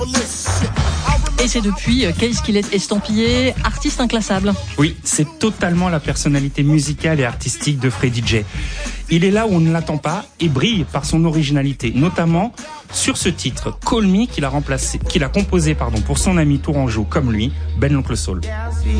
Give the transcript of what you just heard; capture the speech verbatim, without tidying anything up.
Et c'est depuis qu'est-ce qu'il est estampillé artiste inclassable. Oui, c'est totalement la personnalité musicale et artistique de Freddie J. Il est là où on ne l'attend pas et brille par son originalité, notamment sur ce titre, Call Me, qu'il a remplacé, qu'il a composé, pardon, pour son ami tourangeau comme lui, Ben l'Oncle Soul.